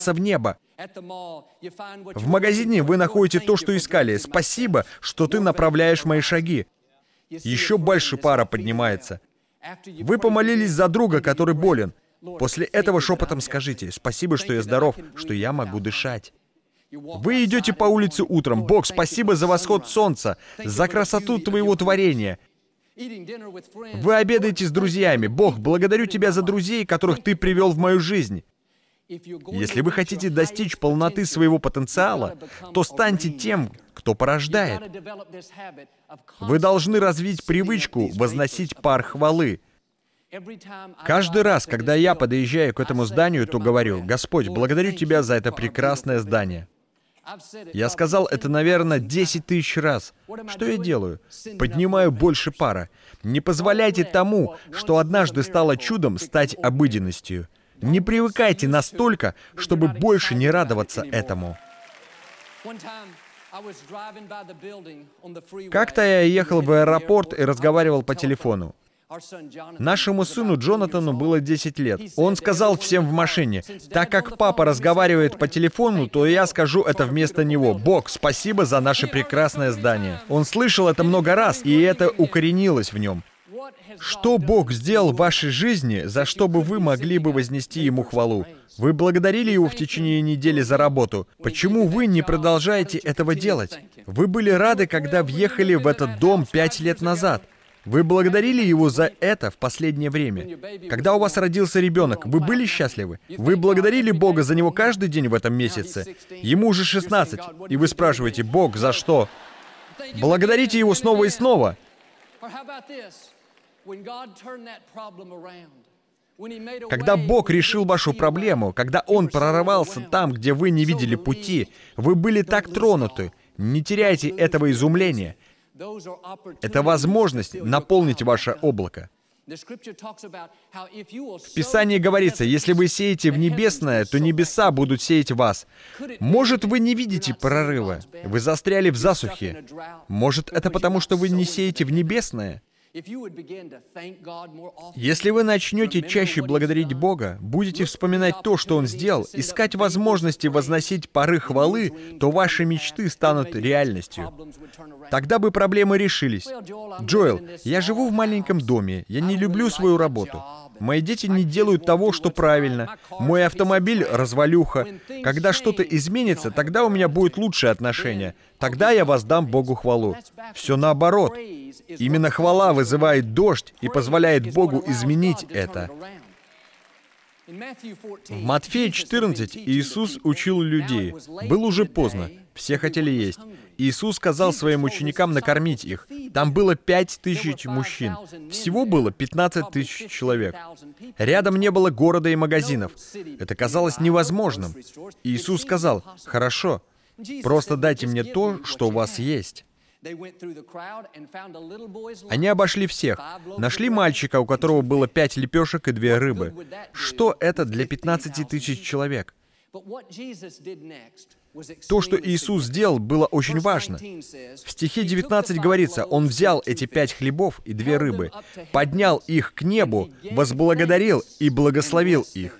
в небо. В магазине вы находите то, что искали. Спасибо, что ты направляешь мои шаги. Еще больше пара поднимается. Вы помолились за друга, который болен. После этого шепотом скажите: «Спасибо, что я здоров, что я могу дышать». Вы идете по улице утром. «Бог, спасибо за восход солнца, за красоту Твоего творения». Вы обедаете с друзьями. «Бог, благодарю Тебя за друзей, которых Ты привел в мою жизнь». Если вы хотите достичь полноты своего потенциала, то станьте тем, кто порождает. Вы должны развить привычку возносить пар хвалы. Каждый раз, когда я подъезжаю к этому зданию, то говорю: «Господь, благодарю Тебя за это прекрасное здание». Я сказал это, наверное, 10 тысяч раз. Что я делаю? Поднимаю больше пара. Не позволяйте тому, что однажды стало чудом, стать обыденностью. Не привыкайте настолько, чтобы больше не радоваться этому. Как-то я ехал в аэропорт и разговаривал по телефону. Нашему сыну Джонатану было 10 лет. Он сказал всем в машине: «Так как папа разговаривает по телефону, то я скажу это вместо него. Бог, спасибо за наше прекрасное здание». Он слышал это много раз, и это укоренилось в нем. Что Бог сделал в вашей жизни, за что бы вы могли бы вознести Ему хвалу? Вы благодарили Его в течение недели за работу. Почему вы не продолжаете этого делать? Вы были рады, когда въехали в этот дом 5 лет назад. Вы благодарили Его за это в последнее время. Когда у вас родился ребенок, вы были счастливы? Вы благодарили Бога за него каждый день в этом месяце? Ему уже 16, и вы спрашиваете: «Бог, за что?» Благодарите Его снова и снова. Когда Бог решил вашу проблему, когда Он прорывался там, где вы не видели пути, вы были так тронуты. Не теряйте этого изумления. Это возможность наполнить ваше облако. В Писании говорится: если вы сеете в небесное, то небеса будут сеять вас. Может, вы не видите прорыва, вы застряли в засухе. Может, это потому, что вы не сеете в небесное? Если вы начнете чаще благодарить Бога, будете вспоминать то, что Он сделал, искать возможности возносить пары хвалы, то ваши мечты станут реальностью. Тогда бы проблемы решились. Джоэл, я живу в маленьком доме, я не люблю свою работу. Мои дети не делают того, что правильно. Мой автомобиль — развалюха. Когда что-то изменится, тогда у меня будет лучшее отношение. Тогда я воздам Богу хвалу. Все наоборот. Именно хвала вызывает дождь и позволяет Богу изменить это. В Матфея 14 Иисус учил людей. Было уже поздно. Все хотели есть. Иисус сказал своим ученикам накормить их. Там было 5000 мужчин. Всего было 15 тысяч человек. Рядом не было города и магазинов. Это казалось невозможным. Иисус сказал: «Хорошо, просто дайте мне то, что у вас есть». Они обошли всех. Нашли мальчика, у которого было 5 лепешек и 2 рыбы. Что это для 15 тысяч человек? То, что Иисус сделал, было очень важно. В стихе 19 говорится: «Он взял эти 5 хлебов и 2 рыбы, поднял их к небу, возблагодарил и благословил их».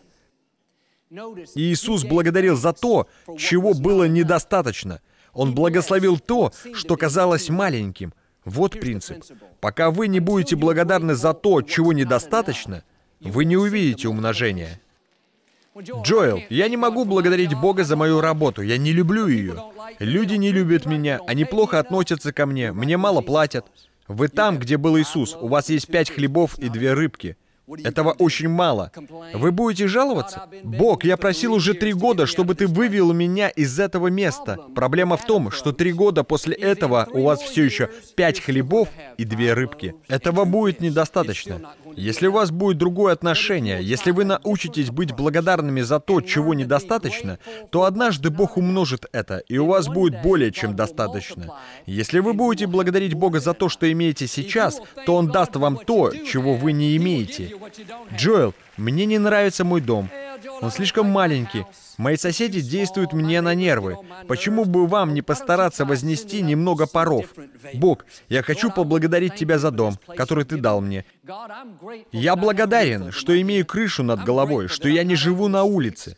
Иисус благодарил за то, чего было недостаточно. Он благословил то, что казалось маленьким. Вот принцип. Пока вы не будете благодарны за то, чего недостаточно, вы не увидите умножения. Джоэл, я не могу благодарить Бога за мою работу. Я не люблю ее. Люди не любят меня. Они плохо относятся ко мне. Мне мало платят. Вы там, где был Иисус. У вас есть 5 хлебов и 2 рыбки. Этого очень мало. Вы будете жаловаться? Бог, я просил уже 3 года, чтобы ты вывел меня из этого места. Проблема в том, что 3 года после этого у вас все еще 5 хлебов и 2 рыбки. Этого будет недостаточно. Если у вас будет другое отношение, если вы научитесь быть благодарными за то, чего недостаточно, то однажды Бог умножит это, и у вас будет более чем достаточно. Если вы будете благодарить Бога за то, что имеете сейчас, то Он даст вам то, чего вы не имеете. Джоэл, мне не нравится мой дом. Он слишком маленький. Мои соседи действуют мне на нервы. Почему бы вам не постараться вознести немного паров? Бог, я хочу поблагодарить Тебя за дом, который Ты дал мне. Я благодарен, что имею крышу над головой, что я не живу на улице.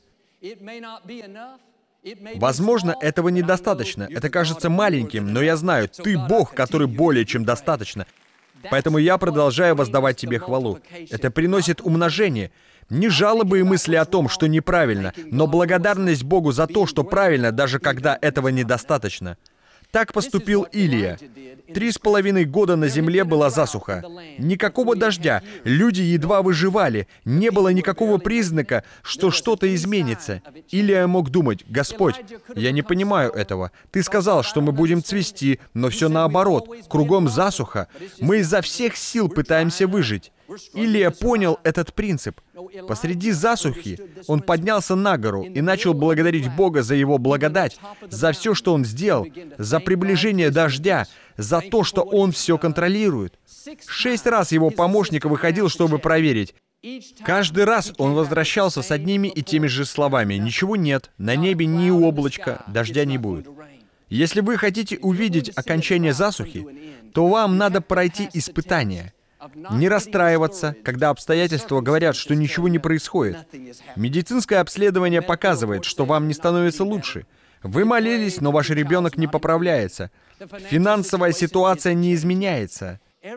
Возможно, этого недостаточно. Это кажется маленьким, но я знаю, Ты Бог, который более чем достаточно. Поэтому я продолжаю воздавать Тебе хвалу. Это приносит умножение. Не жалобы и мысли о том, что неправильно, но благодарность Богу за то, что правильно, даже когда этого недостаточно. Так поступил Илия. 3,5 года на земле была засуха. Никакого дождя. Люди едва выживали. Не было никакого признака, что что-то изменится. Илия мог думать: «Господь, я не понимаю этого. Ты сказал, что мы будем цвести, но все наоборот. Кругом засуха. Мы изо всех сил пытаемся выжить». Илия понял этот принцип. Посреди засухи он поднялся на гору и начал благодарить Бога за Его благодать, за все, что Он сделал, за приближение дождя, за то, что Он все контролирует. 6 раз его помощник выходил, чтобы проверить. Каждый раз он возвращался с одними и теми же словами: «Ничего нет, на небе ни облачка, дождя не будет». Если вы хотите увидеть окончание засухи, то вам надо пройти испытание. Не расстраиваться, когда обстоятельства говорят, что ничего не происходит. Медицинское обследование показывает, что вам не становится лучше. Вы молились, но ваш ребенок не поправляется. Финансовая ситуация не изменяется.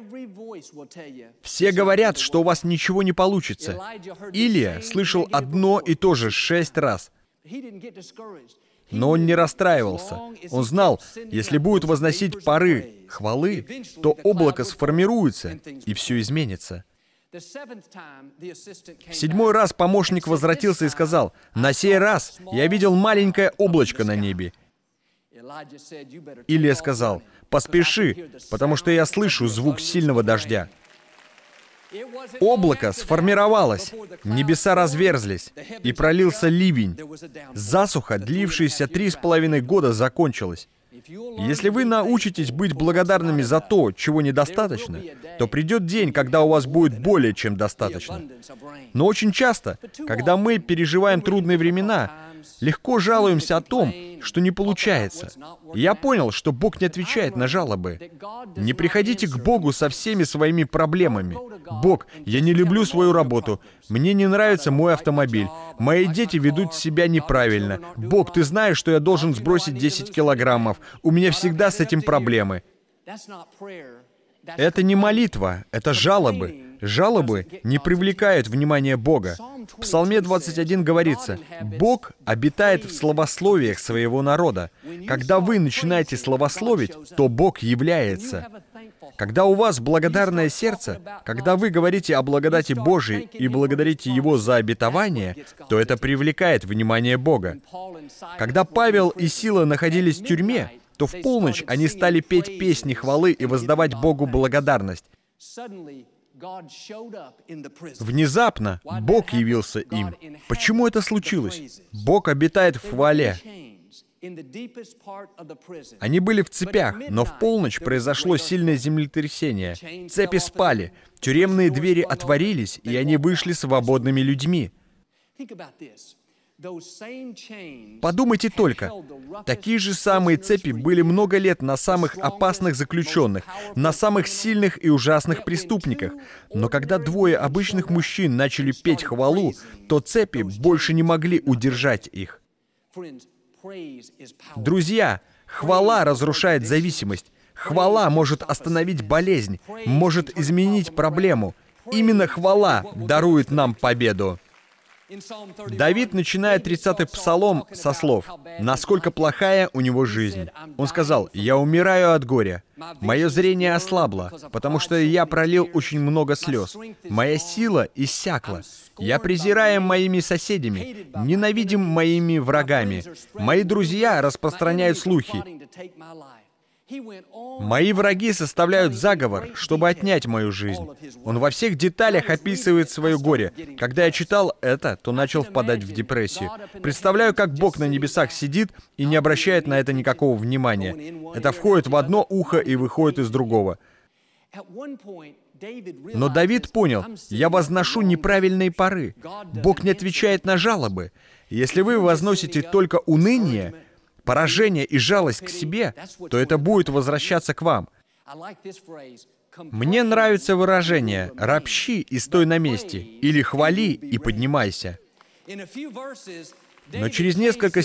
Все говорят, что у вас ничего не получится. Илия слышал одно и то же 6 раз. Но он не расстраивался. Он знал, если будет возносить пары хвалы, то облако сформируется, и все изменится. В 7-й раз помощник возвратился и сказал: «На сей раз я видел маленькое облачко на небе». Илия сказал: «Поспеши, потому что я слышу звук сильного дождя». Облако сформировалось, небеса разверзлись, и пролился ливень. Засуха, длившаяся 3,5 года, закончилась. Если вы научитесь быть благодарными за то, чего недостаточно, то придет день, когда у вас будет более чем достаточно. Но очень часто, когда мы переживаем трудные времена, легко жалуемся о том, что не получается. И я понял, что Бог не отвечает на жалобы. Не приходите к Богу со всеми своими проблемами. «Бог, я не люблю свою работу. Мне не нравится мой автомобиль. Мои дети ведут себя неправильно. Бог, Ты знаешь, что я должен сбросить 10 килограммов. У меня всегда с этим проблемы». Это не молитва, это жалобы. Жалобы не привлекают внимания Бога. В Псалме 21 говорится: «Бог обитает в славословиях своего народа». Когда вы начинаете славословить, то Бог является. Когда у вас благодарное сердце, когда вы говорите о благодати Божией и благодарите Его за обетование, то это привлекает внимание Бога. Когда Павел и Сила находились в тюрьме, то в полночь они стали петь песни хвалы и воздавать Богу благодарность. Внезапно Бог явился им. Почему это случилось? Бог обитает в хвале. Они были в цепях, но в полночь произошло сильное землетрясение. Цепи спали, тюремные двери отворились, и они вышли свободными людьми. Подумайте только, такие же самые цепи были много лет на самых опасных заключенных, на самых сильных и ужасных преступниках. Но когда 2 обычных мужчин начали петь хвалу, то цепи больше не могли удержать их. Друзья, хвала разрушает зависимость. Хвала может остановить болезнь, может изменить проблему. Именно хвала дарует нам победу. Давид начинает 30-й псалом со слов: «Насколько плохая у него жизнь». Он сказал: «Я умираю от горя. Мое зрение ослабло, потому что я пролил очень много слез. Моя сила иссякла. Я презираем моими соседями, ненавидим моими врагами. Мои друзья распространяют слухи. Мои враги составляют заговор, чтобы отнять мою жизнь». Он во всех деталях описывает свое горе. Когда я читал это, то начал впадать в депрессию. Представляю, как Бог на небесах сидит и не обращает на это никакого внимания. Это входит в одно ухо и выходит из другого. Но Давид понял: я возношу неправильные пары. Бог не отвечает на жалобы. Если вы возносите только уныние, поражение и жалость к себе, то это будет возвращаться к вам. Мне нравится выражение «ропщи и стой на месте» или «хвали и поднимайся». Но через несколько